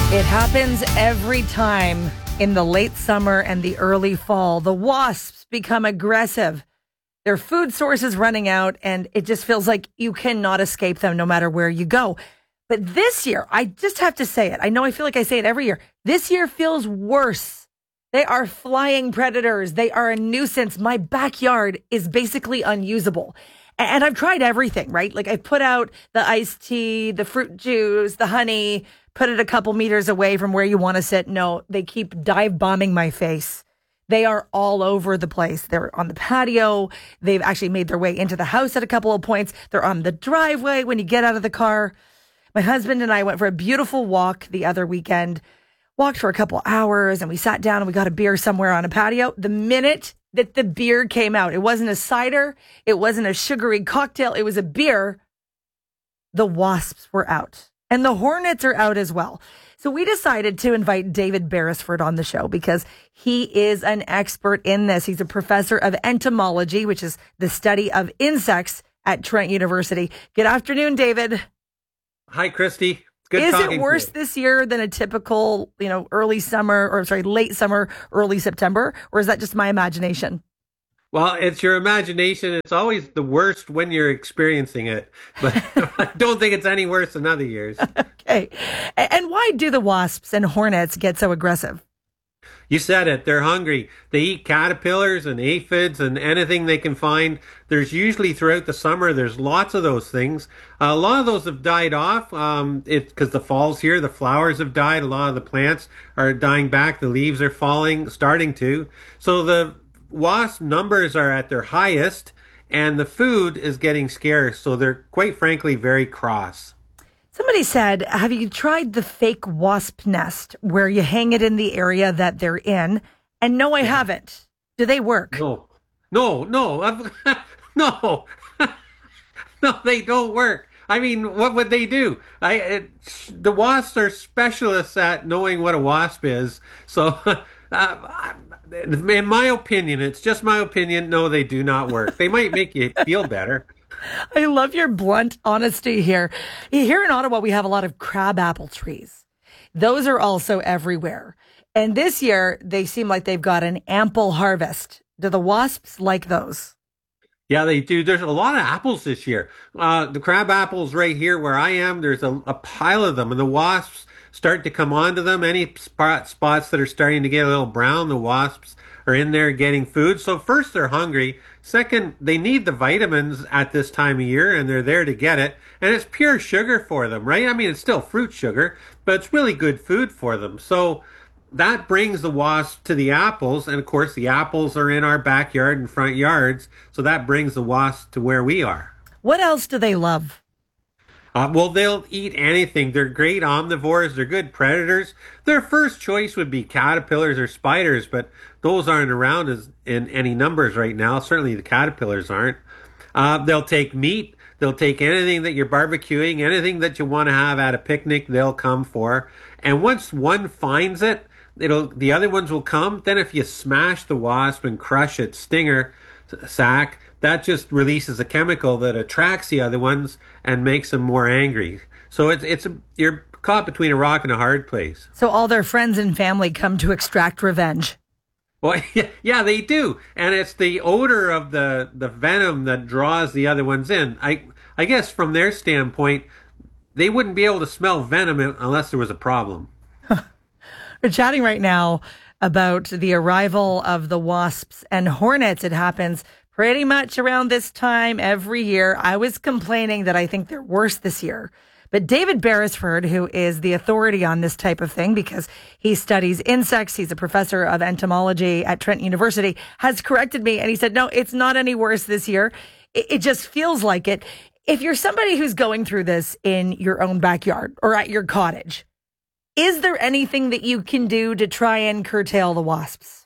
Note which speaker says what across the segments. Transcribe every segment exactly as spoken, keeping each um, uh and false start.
Speaker 1: It happens every time in the late summer and the early fall. The wasps become aggressive. Their food source is running out, and it just feels like you cannot escape them no matter where you go. But this year, I just have to say it. I know I feel like I say it every year. This year feels worse. They are flying predators. They are a nuisance. My backyard is basically unusable. And I've tried everything, right? Like I've put out the iced tea, the fruit juice, the honey, put it a couple meters away from where you want to sit. No, they keep dive bombing my face. They are all over the place. They're on the patio. They've actually made their way into the house at a couple of points. They're on the driveway when you get out of the car. My husband and I went for a beautiful walk the other weekend, walked for a couple hours, and we sat down and we got a beer somewhere on a patio. The minute that the beer came out, it wasn't a cider, it wasn't a sugary cocktail, it was a beer, the wasps were out. And the hornets are out as well. So we decided to invite David Beresford on the show because he is an expert in this. He's a professor of entomology, which is the study of insects at Trent University. Good afternoon, David.
Speaker 2: Hi, Christy. Good
Speaker 1: Is
Speaker 2: talking
Speaker 1: it worse
Speaker 2: to you.
Speaker 1: this year than a typical, you know, early summer or sorry, late summer, early September? Or is that just my imagination?
Speaker 2: Well, it's your imagination. It's always the worst when you're experiencing it. But I don't think it's any worse than other years.
Speaker 1: Okay. And why do the wasps and hornets get so aggressive?
Speaker 2: You said it. They're hungry. They eat caterpillars and aphids and anything they can find. There's usually throughout the summer, there's lots of those things. Uh, a lot of those have died off um, because the fall's here. The flowers have died. A lot of the plants are dying back. The leaves are falling, starting to. So the wasp numbers are at their highest and the food is getting scarce. So they're quite frankly very cross.
Speaker 1: Somebody said, have you tried the fake wasp nest where you hang it in the area that they're in? And no, I haven't. Do they work?
Speaker 2: No, no, no, no, no, they don't work. I mean, what would they do? I it, the wasps are specialists at knowing what a wasp is. So, uh, in my opinion, it's just my opinion. No, they do not work. They might make you feel better.
Speaker 1: I love your blunt honesty here. Here in Ottawa, we have a lot of crabapple trees. Those are also everywhere. And this year, they seem like they've got an ample harvest. Do the wasps like those?
Speaker 2: Yeah, they do. There's a lot of apples this year. Uh, the crab apples right here where I am, there's a, a pile of them. And the wasps start to come onto them. Any spot, spots that are starting to get a little brown, the wasps are in there getting food. So first, they're hungry. Second, they need the vitamins at this time of year, and they're there to get it. And it's pure sugar for them, right? I mean, it's still fruit sugar, but it's really good food for them. So that brings the wasps to the apples. And of course, the apples are in our backyard and front yards. So that brings the wasps to where we are.
Speaker 1: What else do they love?
Speaker 2: Uh, well, they'll eat anything. They're great omnivores. They're good predators. Their first choice would be caterpillars or spiders, but those aren't around as in any numbers right now. Certainly the caterpillars aren't. Uh, they'll take meat. They'll take anything that you're barbecuing, anything that you want to have at a picnic, they'll come for. And once one finds it, it'll the other ones will come. Then if you smash the wasp and crush its stinger sac, that just releases a chemical that attracts the other ones and makes them more angry. So it's it's a, you're caught between a rock and a hard place.
Speaker 1: So all their friends and family come to extract revenge.
Speaker 2: Well, yeah, yeah, they do, and it's the odor of the, the venom that draws the other ones in. I I guess from their standpoint, they wouldn't be able to smell venom unless there was a problem.
Speaker 1: We're chatting right now about the arrival of the wasps and hornets. It happens pretty much around this time every year. I was complaining that I think they're worse this year. But David Beresford, who is the authority on this type of thing because he studies insects, he's a professor of entomology at Trent University, has corrected me. And he said, no, it's not any worse this year. It, it just feels like it. If you're somebody who's going through this in your own backyard or at your cottage, is there anything that you can do to try and curtail the wasps?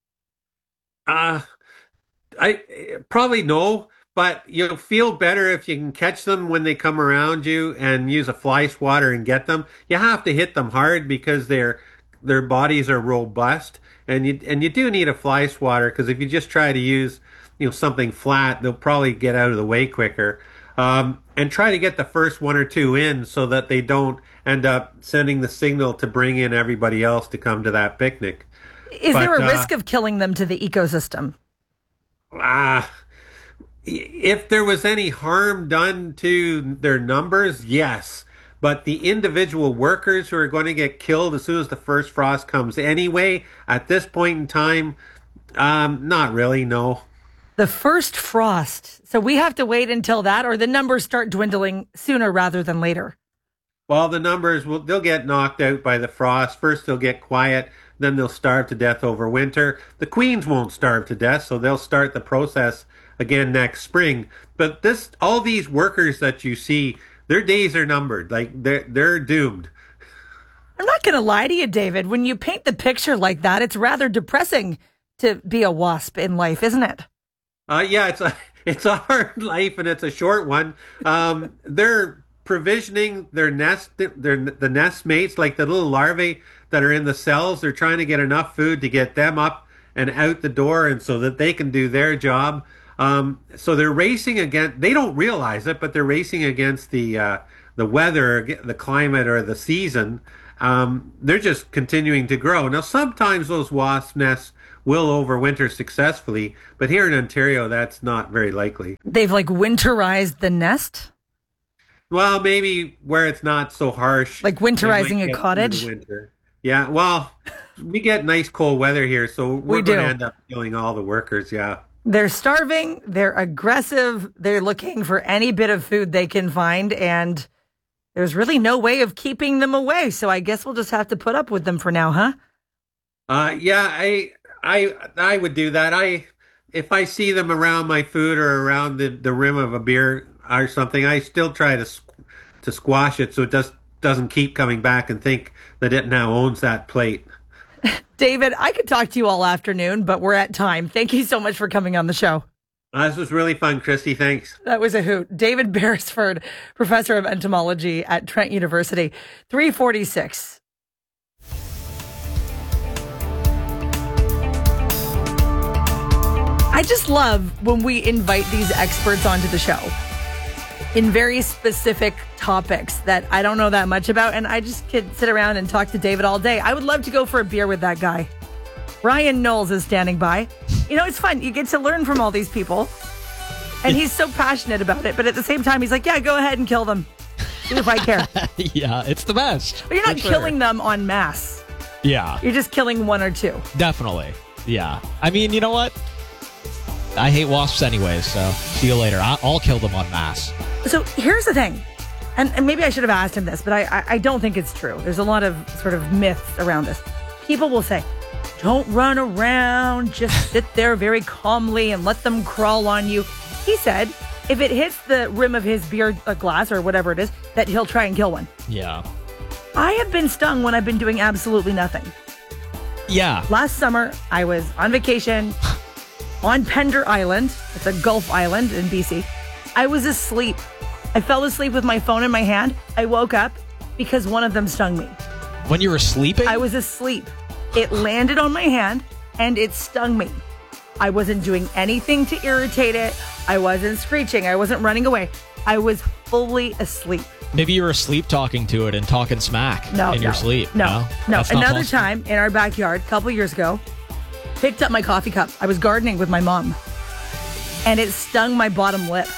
Speaker 2: Uh, I probably no, but you'll feel better if you can catch them when they come around you and use a fly swatter and get them. You have to hit them hard because their their bodies are robust, and you and you do need a fly swatter because if you just try to use you know something flat, they'll probably get out of the way quicker. Um, and try to get the first one or two in so that they don't end up sending the signal to bring in everybody else to come to that picnic.
Speaker 1: Is
Speaker 2: but,
Speaker 1: there a
Speaker 2: uh,
Speaker 1: risk of killing them to the ecosystem?
Speaker 2: Ah, if there was any harm done to their numbers, yes. But the individual workers who are going to get killed as soon as the first frost comes anyway, at this point in time, um, not really, no.
Speaker 1: The first frost. So we have to wait until that, or the numbers start dwindling sooner rather than later?
Speaker 2: Well, the numbers, will they'll get knocked out by the frost. First they'll get quiet, then they'll starve to death over winter. The queens won't starve to death, so they'll start the process again next spring. But this, all these workers that you see, their days are numbered. Like, they're, they're doomed.
Speaker 1: I'm not going to lie to you, David. When you paint the picture like that, it's rather depressing to be a wasp in life, isn't it?
Speaker 2: Uh, yeah, it's a it's a hard life and it's a short one. Um, they're provisioning their nest, their the nest mates, like the little larvae that are in the cells. They're trying to get enough food to get them up and out the door, and so that they can do their job. Um, so they're racing against. They don't realize it, but they're racing against the uh, the weather, the climate, or the season. Um, they're just continuing to grow. Now, sometimes those wasp nests will overwinter successfully, but here in Ontario, that's not very likely.
Speaker 1: They've like winterized the nest?
Speaker 2: Well, maybe where it's not so harsh.
Speaker 1: Like winterizing a cottage?
Speaker 2: Winter. Yeah, well, we get nice cold weather here, so we're
Speaker 1: We
Speaker 2: going
Speaker 1: do.
Speaker 2: to end up killing all the workers, yeah.
Speaker 1: They're starving, they're aggressive, they're looking for any bit of food they can find, and there's really no way of keeping them away. So I guess we'll just have to put up with them for now, huh?
Speaker 2: Uh, yeah, I, I, I would do that. I, if I see them around my food or around the, the rim of a beer or something, I still try to to squash it so it just doesn't keep coming back and think that it now owns that plate.
Speaker 1: David, I could talk to you all afternoon, but we're at time. Thank you so much for coming on the show.
Speaker 2: Uh, this was really fun, Christy. Thanks.
Speaker 1: That was a hoot. David Beresford, professor of entomology at Trent University. three forty-six. I just love when we invite these experts onto the show in very specific topics that I don't know that much about, and I just could sit around and talk to David all day. I would love to go for a beer with that guy. Ryan Knowles is standing by. You know, it's fun. You get to learn from all these people, and he's so passionate about it, but at the same time, he's like, yeah, go ahead and kill them. See if I care.
Speaker 3: Yeah, it's the best.
Speaker 1: But you're not
Speaker 3: for
Speaker 1: killing
Speaker 3: sure.
Speaker 1: them en masse.
Speaker 3: Yeah,
Speaker 1: You're just killing one or two.
Speaker 3: definitely. Yeah. I mean, you know what? I hate wasps anyways, so see you later. I- I'll kill them en masse.
Speaker 1: So here's the thing, and, and maybe I should have asked him this, but I, I, I don't think it's true. There's a lot of sort of myths around this. People will say, don't run around, just sit there very calmly and let them crawl on you. He said, if it hits the rim of his beer uh, glass or whatever it is, that he'll try and kill one.
Speaker 3: Yeah.
Speaker 1: I have been stung when I've been doing absolutely nothing.
Speaker 3: Yeah.
Speaker 1: Last summer, I was on vacation on Pender Island. It's a Gulf island in B C. I was asleep. I fell asleep with my phone in my hand. I woke up because one of them stung me.
Speaker 3: When you were sleeping?
Speaker 1: I was asleep. It landed on my hand and it stung me. I wasn't doing anything to irritate it. I wasn't screeching. I wasn't running away. I was fully asleep.
Speaker 3: Maybe you were asleep talking to it and talking smack
Speaker 1: No,
Speaker 3: in
Speaker 1: no,
Speaker 3: your sleep.
Speaker 1: No, no.
Speaker 3: That's not
Speaker 1: Another
Speaker 3: possible?
Speaker 1: time in our backyard, a couple years ago, picked up my coffee cup. I was gardening with my mom, and it stung my bottom lip.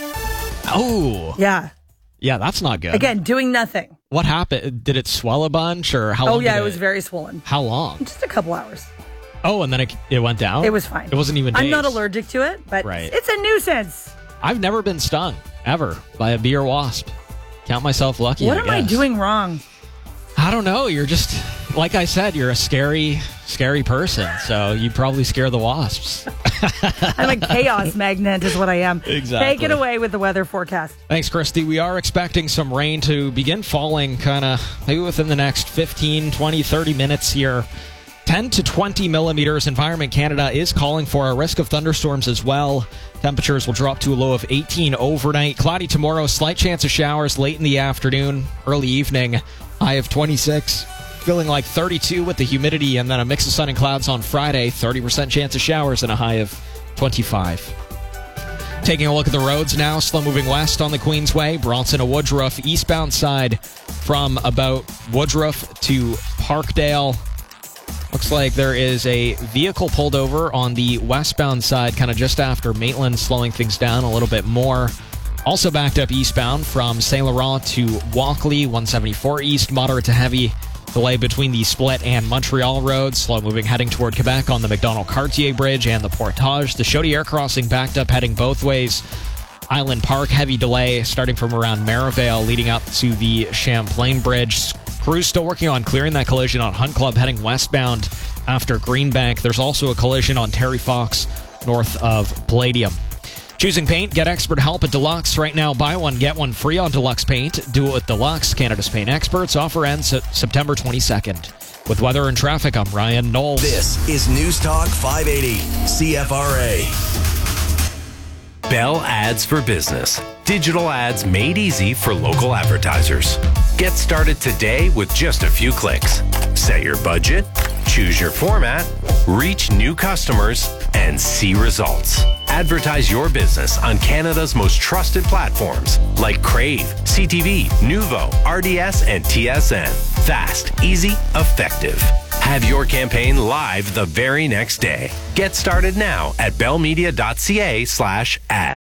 Speaker 3: Oh.
Speaker 1: Yeah.
Speaker 3: Yeah, that's not good.
Speaker 1: Again, doing nothing.
Speaker 3: What happened? Did it swell a bunch or how
Speaker 1: Oh,
Speaker 3: long?
Speaker 1: yeah,
Speaker 3: did
Speaker 1: it was very swollen.
Speaker 3: How long?
Speaker 1: Just a couple hours.
Speaker 3: Oh, and then it, it went down?
Speaker 1: It was fine.
Speaker 3: It wasn't even days.
Speaker 1: I'm not allergic to it, but
Speaker 3: Right.
Speaker 1: it's a nuisance.
Speaker 3: I've never been stung, ever, by a bee or wasp. Count myself lucky,
Speaker 1: What
Speaker 3: I
Speaker 1: am I
Speaker 3: guess.
Speaker 1: doing wrong?
Speaker 3: I don't know. You're just, like I said, you're a scary, scary person. So you probably scare the wasps.
Speaker 1: I'm a chaos magnet is what I am.
Speaker 3: Exactly.
Speaker 1: Take it away with the weather forecast.
Speaker 3: Thanks, Christy. We are expecting some rain to begin falling kind of maybe within the next fifteen, twenty, thirty minutes here. ten to twenty millimeters. Environment Canada is calling for a risk of thunderstorms as well. Temperatures will drop to a low of eighteen overnight. Cloudy tomorrow, slight chance of showers late in the afternoon, early evening. High of twenty-six. Feeling like thirty-two with the humidity, and then a mix of sun and clouds on Friday. thirty percent chance of showers and a high of twenty-five. Taking a look at the roads now, slow moving west on the Queensway, Bronson to Woodruff, eastbound side from about Woodruff to Parkdale. Looks like there is a vehicle pulled over on the westbound side, kind of just after Maitland, slowing things down a little bit more. Also backed up eastbound from Saint Laurent to Walkley, one seventy-four east, moderate to heavy delay between the Split and Montreal roads. Slow moving heading toward Quebec on the Macdonald-Cartier Bridge and the Portage. The Chaudière crossing backed up heading both ways. Island Park, heavy delay starting from around Merivale leading up to the Champlain Bridge. Crews still working on clearing that collision on Hunt Club heading westbound after Greenbank. There's also a collision on Terry Fox north of Palladium. Choosing paint, get expert help at Deluxe. Right now, buy one, get one free on Deluxe Paint. Do it with Deluxe, Canada's paint experts. Offer ends September twenty-second. With weather and traffic, I'm Ryan Knowles.
Speaker 4: This is News Talk five eighty, C F R A.
Speaker 5: Bell Ads for Business. Digital ads made easy for local advertisers. Get started today with just a few clicks. Set your budget, choose your format, reach new customers, and see results. Advertise your business on Canada's most trusted platforms like Crave, C T V, Nuvo, R D S, and T S N. Fast, easy, effective. Have your campaign live the very next day. Get started now at bellmedia.ca slash ad.